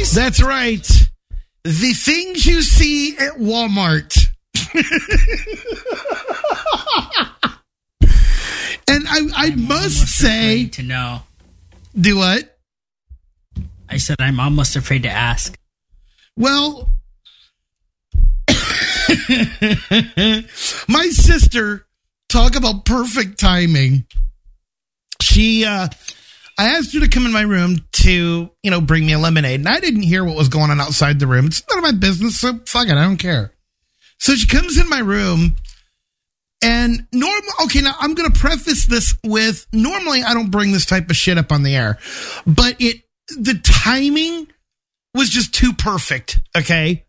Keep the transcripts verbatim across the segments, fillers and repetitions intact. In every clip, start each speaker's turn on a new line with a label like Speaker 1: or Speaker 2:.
Speaker 1: Yes.
Speaker 2: That's right. The things you see at Walmart. And I, I
Speaker 1: I'm
Speaker 2: must say...
Speaker 1: to know.
Speaker 2: Do what?
Speaker 1: I said I'm almost afraid to ask.
Speaker 2: Well, my sister, talk about perfect timing. She, uh, I asked her to come in my room to, you know, bring me a lemonade. And I didn't hear what was going on outside the room. It's none of my business, so fuck it, I don't care. So she comes in my room, and normal. Okay, now I'm going to preface this with, normally I don't bring this type of shit up on the air, but it, the timing was just too perfect, okay?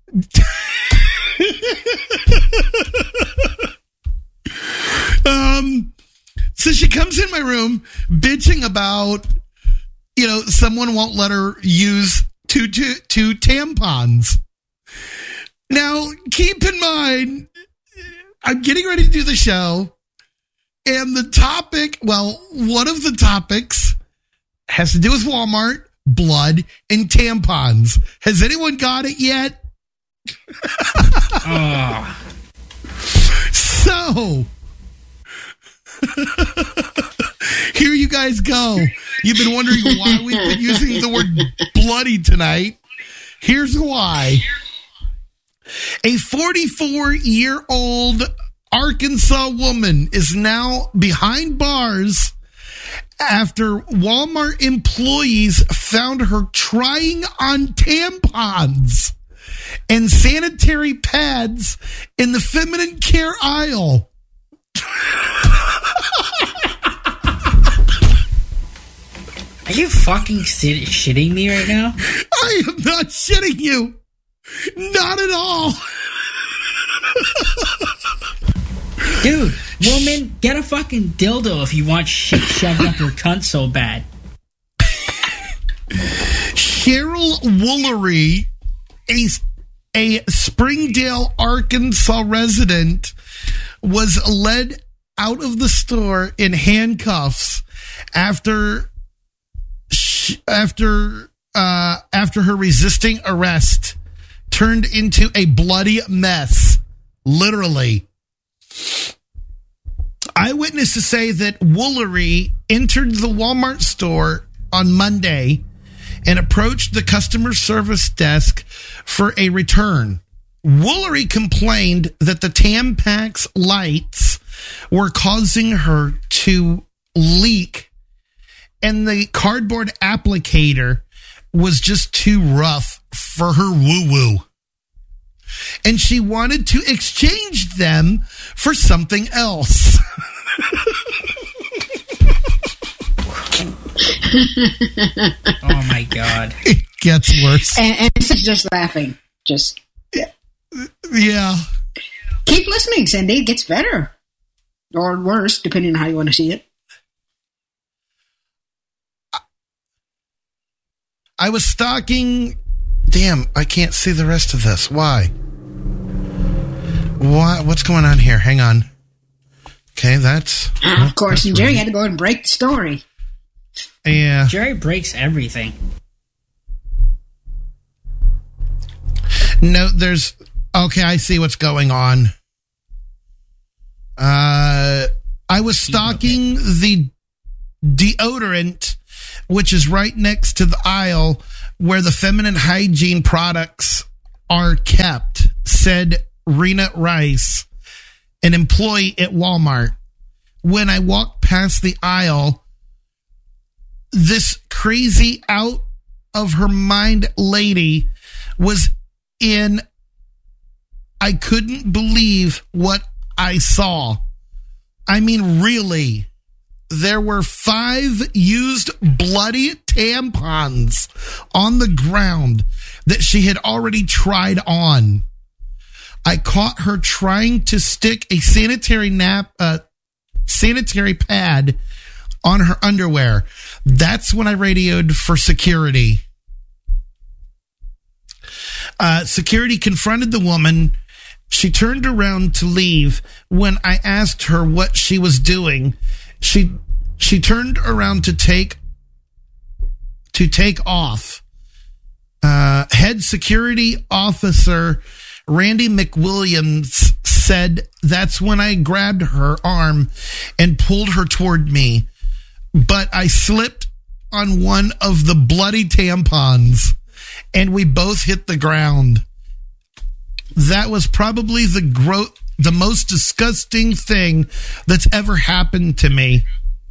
Speaker 2: um, so she comes in my room bitching about, you know, someone won't let her use two, two, two tampons. Now, keep in mind, I'm getting ready to do the show, and the topic, well, one of the topics has to do with Walmart, blood, and tampons. Has anyone got it yet?
Speaker 1: Oh.
Speaker 2: So, here you guys go. You've been wondering why we've been using the word bloody tonight. Here's why. A forty-four-year-old Arkansas woman is now behind bars after Walmart employees found her trying on tampons and sanitary pads in the feminine care aisle.
Speaker 1: Are you fucking shit- shitting me right now?
Speaker 2: I am not shitting you. Not at all.
Speaker 1: Dude, woman, get a fucking dildo if you want shit shoved up your cunt so bad.
Speaker 2: Cheryl Woolery, a, a Springdale, Arkansas resident, was led out of the store in handcuffs after after uh, after her resisting arrest turned into a bloody mess, literally. Eyewitnesses say that Woolery entered the Walmart store on Monday and approached the customer service desk for a return. Woolery complained that the Tampax lights were causing her to leak, and the cardboard applicator was just too rough for her woo-woo. And she wanted to exchange them for something else.
Speaker 1: Oh my God.
Speaker 2: It gets worse.
Speaker 3: And, and it's just laughing. Just
Speaker 2: yeah.
Speaker 3: Keep listening, Cindy. It gets better. Or worse, depending on how you want to see it.
Speaker 2: I was stalking... Damn, I can't see the rest of this. Why? Why? What's going on here? Hang on. Okay, that's...
Speaker 3: Uh, of course, and Jerry right. had to go and break the story.
Speaker 2: Yeah.
Speaker 1: Jerry breaks everything.
Speaker 2: No, there's... Okay, I see what's going on. Uh, I was stalking the deodorant, which is right next to the aisle where the feminine hygiene products are kept, said Rena Rice, an employee at Walmart. When I walked past the aisle, this crazy out of her mind lady was in... I couldn't believe what I saw. I mean, really, there were five used bloody tampons on the ground that she had already tried on. I caught her trying to stick a sanitary nap, uh, sanitary pad on her underwear. That's when I radioed for security. Uh, security confronted the woman. She turned around to leave. When I asked her what she was doing, she she turned around to take to take off. Uh, head security officer Randy McWilliams said, "That's when I grabbed her arm and pulled her toward me, but I slipped on one of the bloody tampons and we both hit the ground. That was probably the gro- the most disgusting thing that's ever happened to me."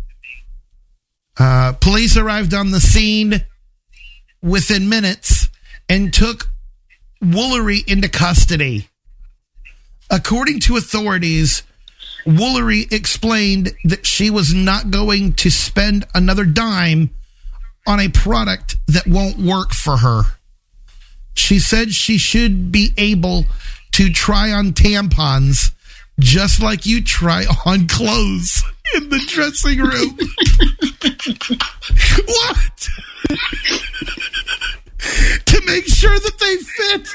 Speaker 2: Uh, police arrived on the scene within minutes and took Woolery into custody. According to authorities, Woolery explained that she was not going to spend another dime on a product that won't work for her. She said she should be able to try on tampons just like you try on clothes in the dressing room. What? To make sure that they fit.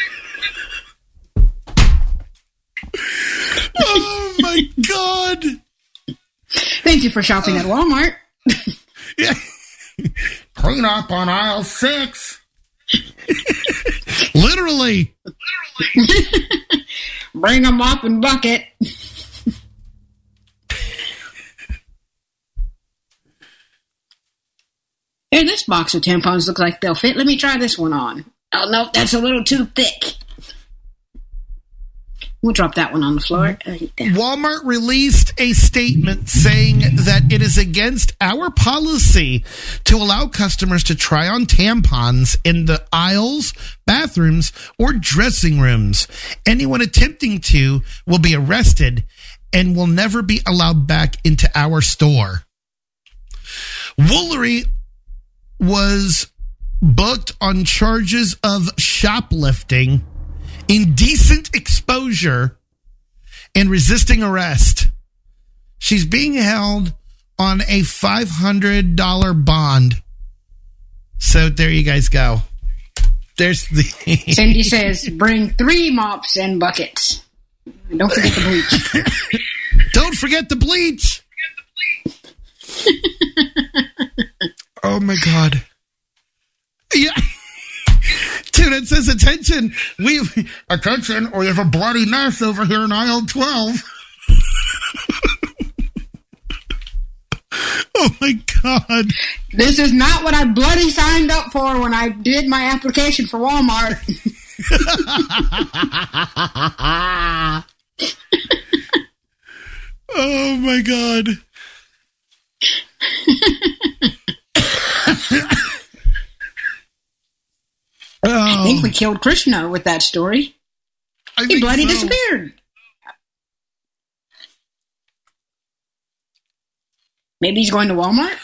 Speaker 2: Oh my God.
Speaker 3: Thank you for shopping at Walmart.
Speaker 2: Yeah. Clean up on aisle six. Literally.
Speaker 3: Bring a mop and bucket. Hey, this box of tampons look like they'll fit. Let me try this one on. Oh, no, that's a little too thick. We'll drop that one on the floor. Uh,
Speaker 2: Walmart released a statement saying that it is against our policy to allow customers to try on tampons in the aisles, bathrooms, or dressing rooms. Anyone attempting to will be arrested and will never be allowed back into our store. Woolery was booked on charges of shoplifting, indecent exposure, and resisting arrest. She's being held on a five hundred dollars bond. So there you guys go. There's the...
Speaker 3: Cindy says, bring three mops and buckets. And don't forget the bleach.
Speaker 2: Don't forget the bleach. Oh my God. Yeah. Dude, it says attention. We've attention, or you have a bloody mess over here in aisle twelve. Oh my God.
Speaker 3: This is not what I bloody signed up for when I did my application for Walmart.
Speaker 2: Oh my God.
Speaker 3: I think we killed Krishna with that story.
Speaker 2: I
Speaker 3: He bloody
Speaker 2: so.
Speaker 3: disappeared. Maybe he's going to Walmart?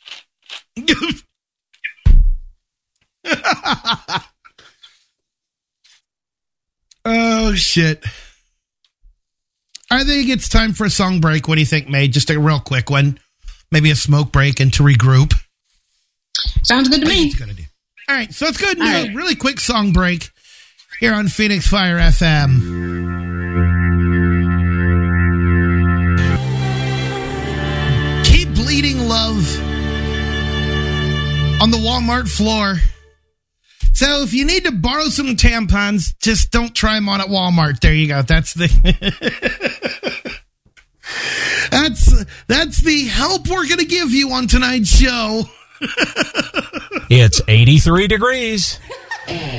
Speaker 2: Oh, shit. I think it's time for a song break. What do you think, May? Just a real quick one. Maybe a smoke break and to regroup.
Speaker 3: Sounds good to me.
Speaker 2: It's gonna do. All right, so let's go ahead and
Speaker 3: All
Speaker 2: do
Speaker 3: right.
Speaker 2: a really quick song break here on Phoenix Fire F M. Keep bleeding love on the Walmart floor. So if you need to borrow some tampons, just don't try them on at Walmart. There you go. That's the that's that's the help we're going to give you on tonight's show.
Speaker 4: It's eighty-three degrees.